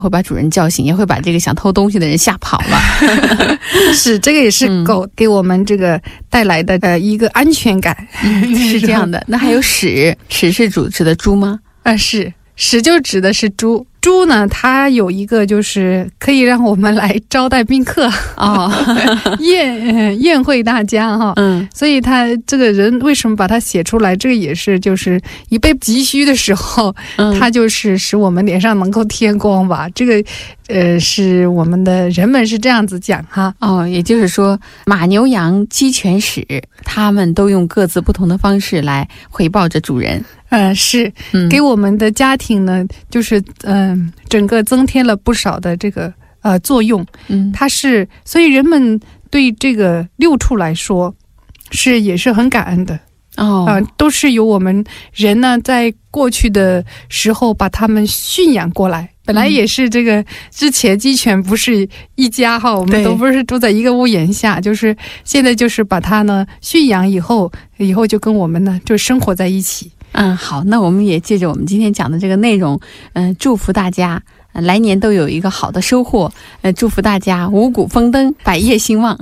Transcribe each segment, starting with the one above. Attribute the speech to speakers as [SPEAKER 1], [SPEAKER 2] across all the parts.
[SPEAKER 1] 会把主人叫醒，也会把这个想偷东西的人吓跑了。
[SPEAKER 2] 是，这个也是狗给我们这个带来的一个安全感。
[SPEAKER 1] 是这样的。那还有屎，屎是指的猪吗？
[SPEAKER 2] 是，屎就指的是猪。猪呢，它有一个就是可以让我们来招待宾客宴会大家哈。所以他这个人为什么把它写出来，这个也是就是一被急需的时候，它就是使我们脸上能够添光吧。这个是我们的人们是这样子讲哈。
[SPEAKER 1] 也就是说马牛羊鸡犬豕，他们都用各自不同的方式来回报着主人。
[SPEAKER 2] 是给我们的家庭呢，就是整个增添了不少的这个作用。它是，所以人们对这个六畜来说也是很感恩的。都是由我们人呢在过去的时候把他们驯养过来。本来也是这个之前鸡犬不是一家哈，我们都不是住在一个屋檐下，就是现在就是把它呢驯养以后就跟我们呢就生活在一起。
[SPEAKER 1] 好，那我们也借着我们今天讲的这个内容，祝福大家来年都有一个好的收获，祝福大家五谷丰登，百业兴旺。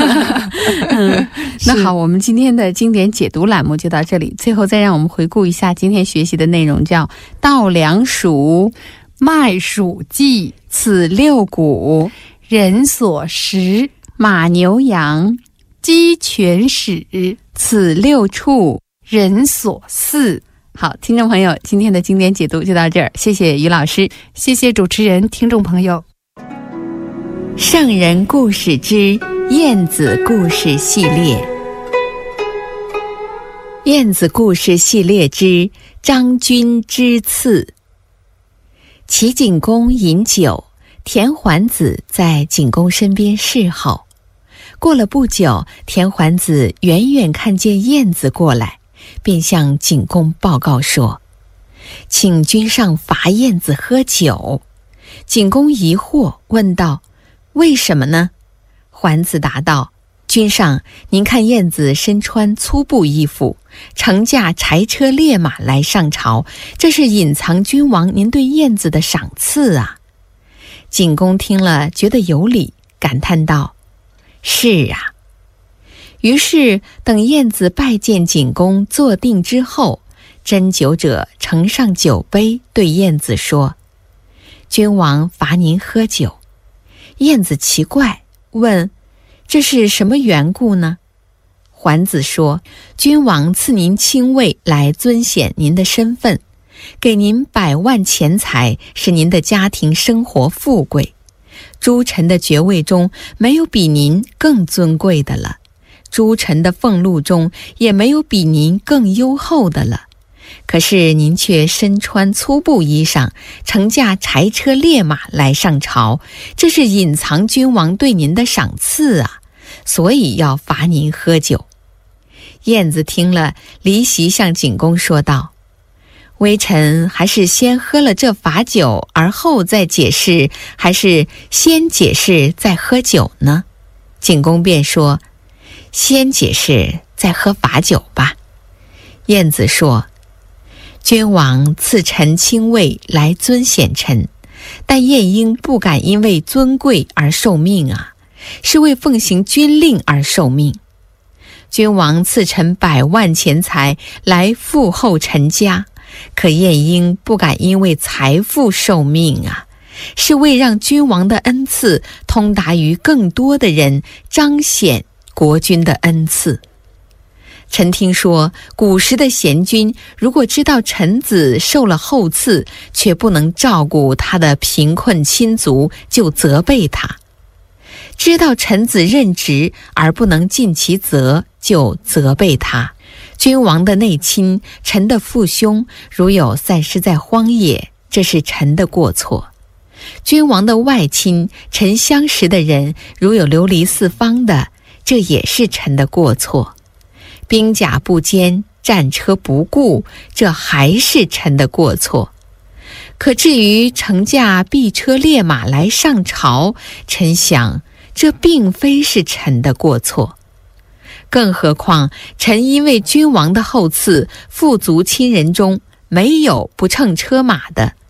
[SPEAKER 1] 那好，我们今天的经典解读栏目就到这里。最后再让我们回顾一下今天学习的内容，叫稻粱黍，
[SPEAKER 2] 麦黍稷，
[SPEAKER 1] 此六谷，
[SPEAKER 2] 人所食；
[SPEAKER 1] 马牛羊，
[SPEAKER 2] 鸡犬豕，
[SPEAKER 1] 此六畜，
[SPEAKER 2] 人所饲。
[SPEAKER 1] 好，听众朋友，今天的经典解读就到这儿，谢谢于老师，
[SPEAKER 2] 谢谢主持人，听众朋友。
[SPEAKER 1] 圣人故事之晏子故事系列，晏子故事系列之张君之次。齐景公饮酒，田桓子在景公身边侍候。过了不久，田桓子远远看见晏子过来，便向景公报告说：“请君上罚晏子喝酒。”景公疑惑问道：“为什么呢？”桓子答道：“君上，您看晏子身穿粗布衣服，乘驾柴车烈马来上朝，这是隐藏君王您对晏子的赏赐啊。”景公听了觉得有理，感叹道：“是啊。”于是等晏子拜见景公坐定之后，斟酒者呈上酒杯，对晏子说：“君王罚您喝酒。”晏子奇怪，问：“这是什么缘故呢？”桓子说：“君王赐您亲位来尊显您的身份，给您100万钱财，使您的家庭生活富贵。诸臣的爵位中没有比您更尊贵的了，诸臣的俸禄中也没有比您更优厚的了。可是您却身穿粗布衣裳，乘驾柴车烈马来上朝，这是隐藏君王对您的赏赐啊，所以要罚您喝酒。”晏子听了，离席向景公说道：“微臣还是先喝了这罚酒，而后再解释，还是先解释再喝酒呢？”景公便说：“先解释再喝罚酒吧。”晏子说：“君王赐臣亲位来尊显臣，但晏婴不敢因为尊贵而受命啊，是为奉行军令而受命。君王赐臣100万钱财来富厚臣家，可晏婴不敢因为财富受命啊，是为让君王的恩赐通达于更多的人，彰显国君的恩赐。臣听说古时的贤君，如果知道臣子受了厚赐，却不能照顾他的贫困亲族，就责备他；知道臣子任职而不能尽其责，就责备他。君王的内亲，臣的父兄，如有散失在荒野，这是臣的过错；君王的外亲，臣相识的人，如有流离四方的，这也是臣的过错；兵甲不坚，战车不顾，这还是臣的过错。可至于乘驾敝车烈马来上朝，臣想这并非是臣的过错。更何况臣因为君王的厚赐，富足亲人中没有不乘车马的，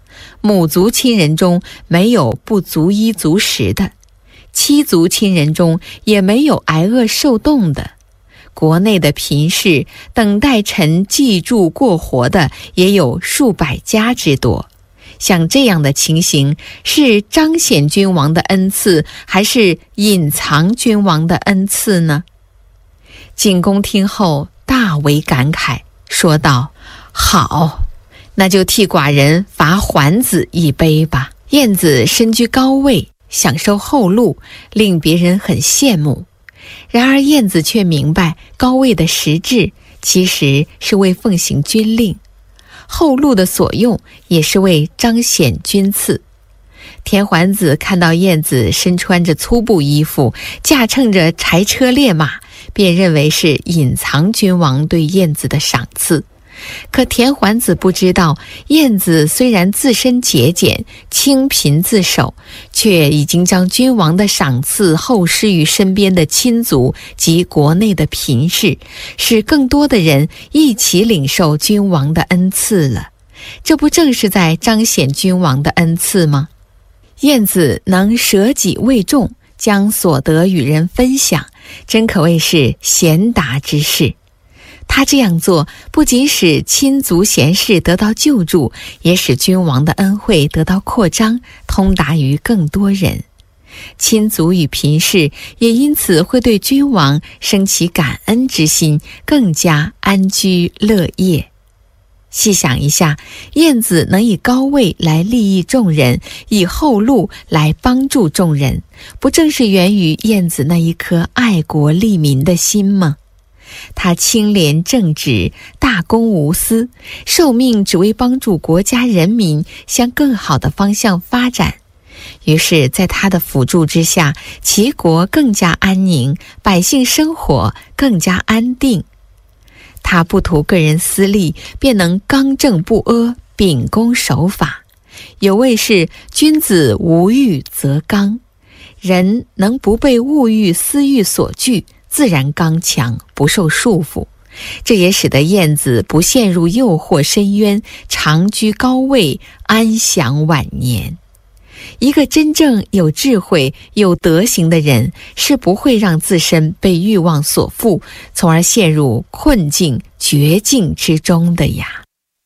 [SPEAKER 1] 母族亲人中没有不足衣足食的，妻族亲人中也没有挨饿受冻的，国内的贫士等待臣寄住过活的也有数百家之多。像这样的情形，是彰显君王的恩赐，还是隐藏君王的恩赐呢？景公听后大为感慨，说道：好，那就替寡人罚桓子一杯吧。晏子身居高位，享受后禄，令别人很羡慕。然而晏子却明白，高位的实质其实是为奉行军令，后禄的所用也是为彰显君赐。田桓子看到晏子身穿着粗布衣服，驾乘着柴车烈马，便认为是隐藏君王对晏子的赏赐。可田桓子不知道，晏子虽然自身节俭，清贫自守，却已经将君王的赏赐厚施于身边的亲族及国内的贫士，使更多的人一起领受君王的恩赐了。这不正是在彰显君王的恩赐吗？晏子能舍己为重，将所得与人分享，真可谓是贤达之士。他这样做，不仅使亲族贤士得到救助，也使君王的恩惠得到扩张，通达于更多人。亲族与贫士也因此会对君王生起感恩之心，更加安居乐业。细想一下，晏子能以高位来利益众人，以后禄来帮助众人，不正是源于晏子那一颗爱国利民的心吗？他清廉正直，大公无私，受命只为帮助国家人民向更好的方向发展。于是在他的辅助之下，齐国更加安宁，百姓生活更加安定。他不图个人私利，便能刚正不阿，秉公守法。有谓是君子无欲则刚，人能不被物欲私欲所拒，自然刚强，不受束缚。这也使得晏子不陷入诱惑深渊，长居高位，安享晚年。一个真正有智慧、有德行的人，是不会让自身被欲望所缚，从而陷入困境、绝境之中的呀。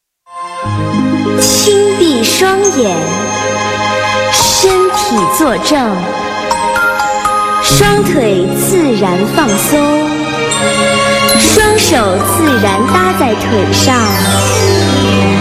[SPEAKER 3] 轻闭双眼，身体坐正，双腿自然放松，双手自然搭在腿上，